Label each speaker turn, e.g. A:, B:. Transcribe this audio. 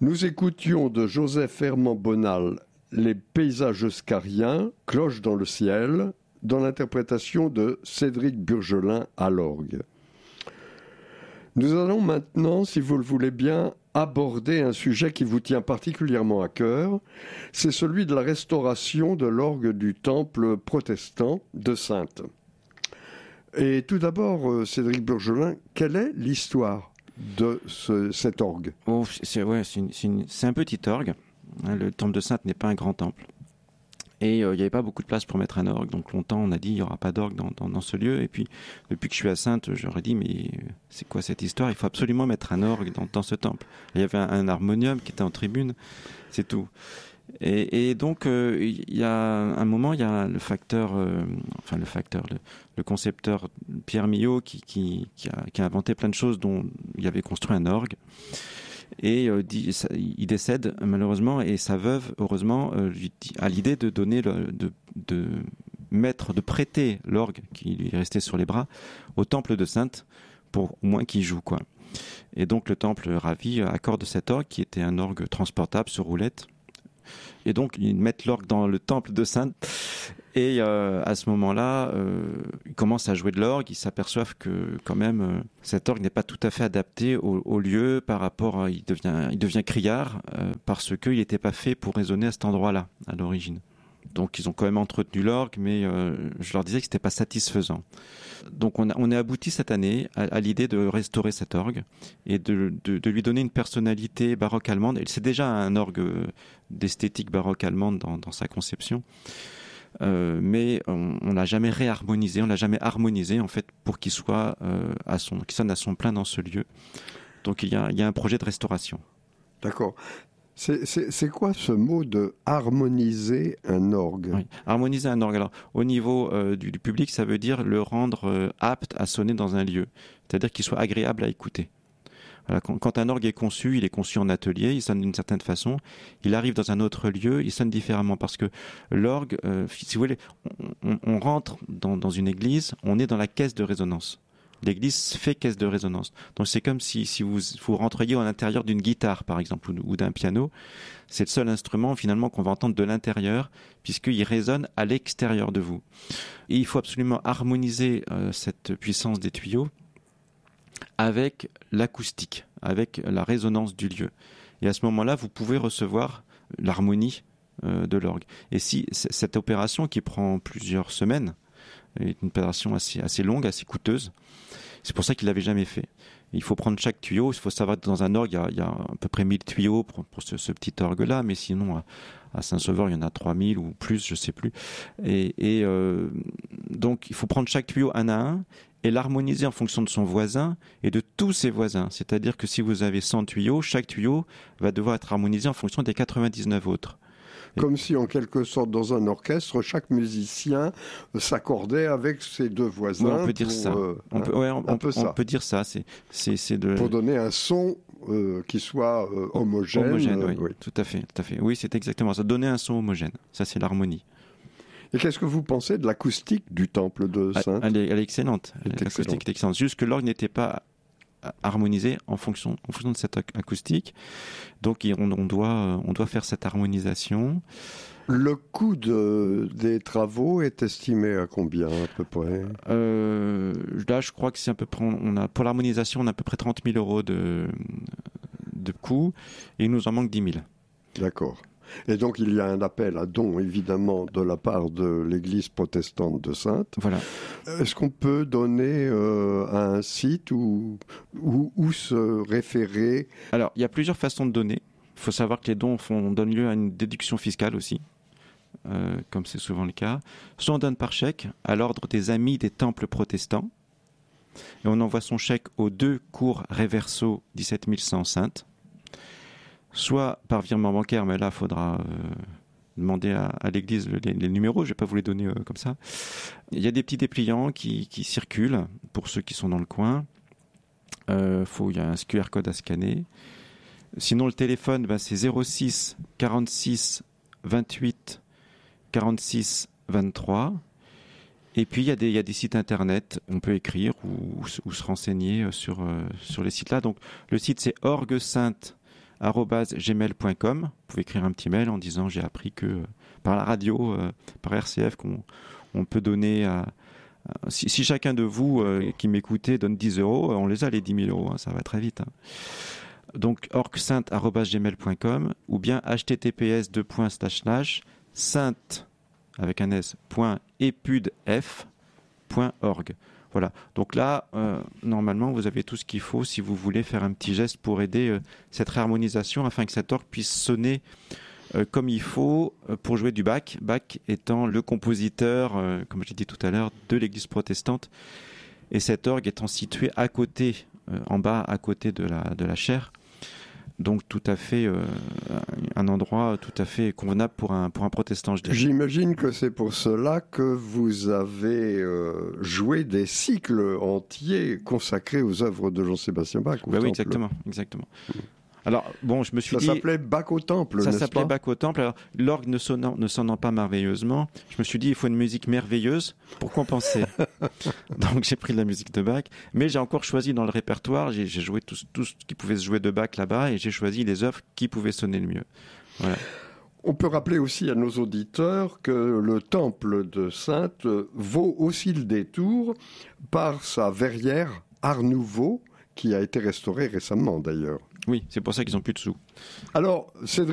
A: Nous écoutions de Joseph Herman Bonal les paysages oscariens, Cloche dans le ciel, dans l'interprétation de Cédric Burgelin à l'orgue. Nous allons maintenant, si vous le voulez bien, aborder un sujet qui vous tient particulièrement à cœur. C'est celui de la restauration de l'orgue du temple protestant de Saintes. Et tout d'abord, Cédric Burgelin, quelle est l'histoire de cet orgue ?
B: C'est un petit orgue. Le temple de Saintes n'est pas un grand temple. Et il n'y avait pas beaucoup de place pour mettre un orgue. Donc longtemps, on a dit il n'y aura pas d'orgue dans ce lieu. Et puis, depuis que je suis à Saintes, j'aurais dit mais c'est quoi cette histoire ? Il faut absolument mettre un orgue dans ce temple. Il y avait un harmonium qui était en tribune, c'est tout. Et donc, il y a un moment, il y a le concepteur Pierre Millot qui a inventé plein de choses dont il avait construit un orgue. Et il décède malheureusement, et sa veuve, heureusement, a l'idée de donner, de prêter l'orgue qui lui est resté sur les bras au temple de Saintes pour au moins qu'il joue, quoi. Et donc le temple ravi accorde cet orgue qui était un orgue transportable sur roulette. Et donc ils mettent l'orgue dans le temple de Saintes. Et à ce moment-là, ils commencent à jouer de l'orgue. Ils s'aperçoivent que quand même cet orgue n'est pas tout à fait adapté au lieu par rapport. Il devient criard parce qu'il n'était pas fait pour résonner à cet endroit-là à l'origine. Donc ils ont quand même entretenu l'orgue, mais je leur disais que c'était pas satisfaisant. Donc on est abouti cette année à l'idée de restaurer cet orgue et de lui donner une personnalité baroque allemande. C'est déjà un orgue d'esthétique baroque allemande dans sa conception. Mais on l'a jamais réharmonisé, on l'a jamais harmonisé en fait pour qu'il soit qu'il sonne à son plein dans ce lieu. Donc il y a un projet de restauration.
A: D'accord. C'est quoi ce mot de harmoniser un orgue ?
B: Oui, harmoniser un orgue. Alors au niveau du public, ça veut dire le rendre apte à sonner dans un lieu, c'est-à-dire qu'il soit agréable à écouter. Voilà, quand un orgue est conçu, il est conçu en atelier, il sonne d'une certaine façon. Il arrive dans un autre lieu, il sonne différemment parce que l'orgue, si vous voulez, on rentre dans une église, on est dans la caisse de résonance. L'église fait caisse de résonance. Donc c'est comme si vous rentriez à l'intérieur d'une guitare, par exemple, ou d'un piano. C'est le seul instrument finalement qu'on va entendre de l'intérieur, puisqu'il résonne à l'extérieur de vous. Et il faut absolument harmoniser cette puissance des tuyaux avec l'acoustique, avec la résonance du lieu. Et à ce moment-là, vous pouvez recevoir l'harmonie de l'orgue. Et si cette opération qui prend plusieurs semaines est une opération assez longue, assez coûteuse, c'est pour ça qu'il l'avait jamais fait. Il faut prendre chaque tuyau. Il faut savoir que dans un orgue, il y a à peu près 1000 tuyaux pour ce petit orgue-là, mais sinon à Saint-Sauveur, il y en a 3000 ou plus, je sais plus. Et donc, il faut prendre chaque tuyau un à un et l'harmoniser en fonction de son voisin et de tous ses voisins. C'est-à-dire que si vous avez 100 tuyaux, chaque tuyau va devoir être harmonisé en fonction des 99 autres.
A: Comme si, en quelque sorte, dans un orchestre, chaque musicien s'accordait avec ses deux voisins.
B: Ouais, on peut dire ça. On peut dire ça.
A: Pour donner un son qui soit homogène.
B: Homogène, oui. Tout à fait. Oui, c'est exactement ça. Donner un son homogène. Ça, c'est l'harmonie.
A: Et qu'est-ce que vous pensez de l'acoustique du temple de Saintes ?
B: Elle est excellente. L'acoustique est excellente. Juste que l'orgue n'était pas harmonisé en fonction de cette acoustique. Donc on doit faire cette harmonisation.
A: Le coût des travaux est estimé à combien à peu près ?
B: Là, je crois que c'est à peu près, pour l'harmonisation, on a à peu près 30 000 euros de coût et il nous en manque 10 000.
A: D'accord. Et donc, il y a un appel à don, évidemment, de la part de l'Église protestante de Saintes.
B: Voilà.
A: Est-ce qu'on peut donner un site où se référer ?
B: Alors, il y a plusieurs façons de donner. Il faut savoir que les dons donnent lieu à une déduction fiscale aussi, comme c'est souvent le cas. Soit on donne par chèque à l'ordre des Amis des Temples protestants, et on envoie son chèque aux 2 cours Reverso 17 100 Saintes, soit par virement bancaire, mais là, il faudra demander à l'église les numéros, je ne vais pas vous les donner comme ça. Il y a des petits dépliants qui circulent pour ceux qui sont dans le coin. Il y a un QR code à scanner. Sinon, le téléphone, c'est 06 46 28 46 23. Et puis, il y a des sites internet, on peut écrire ou se renseigner sur les sites-là. Donc, le site, c'est orguesainte org@gmail.com. Vous pouvez écrire un petit mail en disant j'ai appris que par la radio, par RCF, qu'on peut donner si chacun de vous qui m'écoutez donne 10 euros, on les a les 10 000 euros, hein, ça va très vite. Hein. Donc orgsainte@gmail.com ou bien https://sainte avec un s.epudf.org. Voilà. Donc là, normalement, vous avez tout ce qu'il faut si vous voulez faire un petit geste pour aider cette réharmonisation afin que cet orgue puisse sonner comme il faut pour jouer du Bach. Bach étant le compositeur, comme j'ai dit tout à l'heure, de l'Église protestante. Et cet orgue étant situé à côté, en bas, à côté de la chaire. Donc tout à fait un endroit tout à fait convenable pour un protestant, je dirais.
A: J'imagine que c'est pour cela que vous avez joué des cycles entiers consacrés aux œuvres de Jean-Sébastien Bach.
B: Oui, exactement. Alors, bon, je me suis dit...
A: Ça s'appelait Bach au Temple, n'est-ce pas ?
B: Ça s'appelait Bach au Temple. Alors, l'orgue ne sonnant pas merveilleusement, je me suis dit, il faut une musique merveilleuse pour compenser. Donc, j'ai pris de la musique de Bach. Mais j'ai encore choisi dans le répertoire, j'ai joué tout ce qui pouvait se jouer de Bach là-bas, et j'ai choisi les œuvres qui pouvaient sonner le mieux. Voilà.
A: On peut rappeler aussi à nos auditeurs que le temple de Sainte vaut aussi le détour par sa verrière Art Nouveau, qui a été restaurée récemment d'ailleurs.
B: Oui, c'est pour ça qu'ils n'ont plus de sous.
A: Alors, Cédric